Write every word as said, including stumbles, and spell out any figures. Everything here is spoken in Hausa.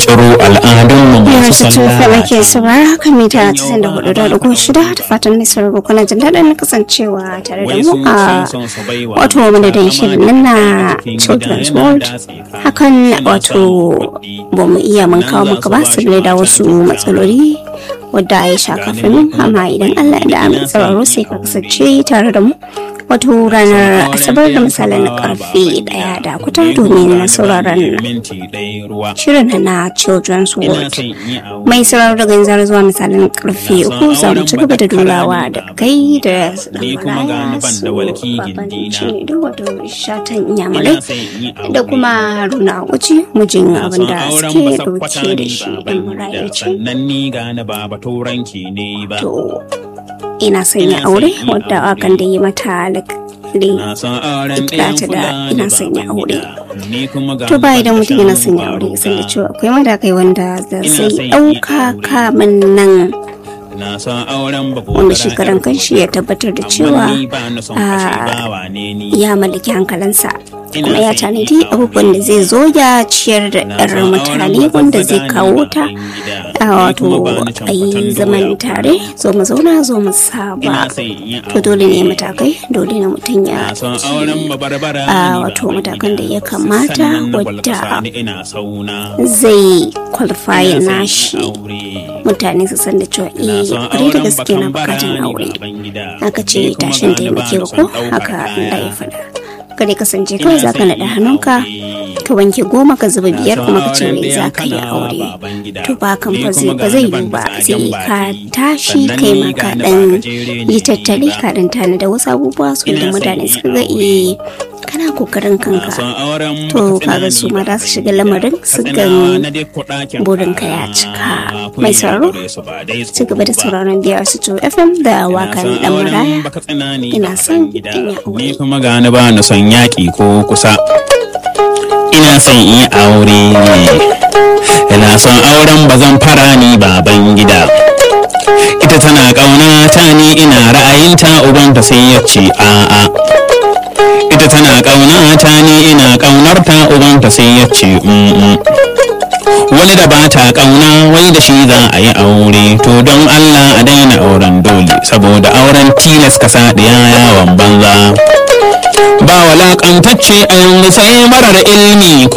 kirkiro al'adunmu masu sallah ke saurara haka mita tasa'in da hudu da dugu shida ta fatan mai sauraro kuna jin daɗin kasancewa tare da mu a wato madadin shirin nan na Children's World. Hakan wato ba mu iya mun kawo maka ba su da wasu matsaloli wadda ya sha kafin, amma idan Allah da amin sauraro sai ka kasance tare da mu wato ranar asabar da misalin karfe daya da kuta domin na sauraron shirin na Children's World. Mai sauraro daga yanzu zuwa misalin karfe uku za mu ci gaba da dulawa da kai da maraya su babanci da wato shatan yamurai da kuma haruna uci mujin abin da suke dauke da shi da maraya ce. To ina sanya aure wadda akan da yi mata ikirata da ina sanya aure. To ba idan mutum yana sanya aure san da cewa akwai madakai wanda zai ɗauka kamin nan wanda shi karan kanshi ya tabbatar da cewa ya mallaki hankalinsa kuma ya tanadi abubuwan da zai zo ya ciyar da ɗan mutane wanda zai kawo ta wato a yi zaman tare, zo mu zauna zo mu saba. To dole ne matakai, dole ne mutum ya a wato matakan da ya kamata wadda zai qualify nashi mutane su san da cewa eh kare da gaske na bukatun aure. Haka ce tashin taimake ko haka Allah ya faɗa. Kada kasance kawai za ka naɗa hannunka ka wanke goma ka zuba biyar kuma ka ce wai za ka yi aure. To ba kan fa zai ba zai yi ba, sai ka tashi kai ma ka ɗan yi tattali ka ɗan tana da wasu abubuwa su da mutane suka ga eh kana kokarin kanka. To kaga su ma za su shiga lamarin su gan burinka ya cika. Mai sauraro ci gaba da sauraron biyar su to F M da wakan dan maraya ina son in yi aure. Kuma gani ba na son yaƙi ko kusa, ina son in yi aure, ina son auren bazan fara ni baban gida. Ita tana ƙauna ta ni ina ra'ayinta, ubanta sai ya ce a'a. Ita tana ƙauna ta ni ina ƙaunarta, ubanta sai ya ce mm wani da ba ta ƙauna wai da shi za a yi aure. To don Allah a daina auren dole, saboda auren tilas ka sa ɗiya yawon banza. Ba walakantacce a yanzu sai marar ilmi.